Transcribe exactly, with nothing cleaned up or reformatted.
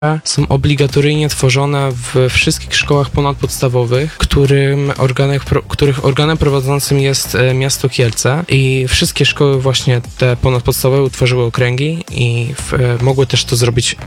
są obligatoryjnie tworzone w wszystkich szkołach ponadpodstawowych, którym organem, których organem prowadzącym jest miasto Kielce i wszystkie szkoły właśnie te ponadpodstawowe utworzyły okręgi i w, mogły też to zrobić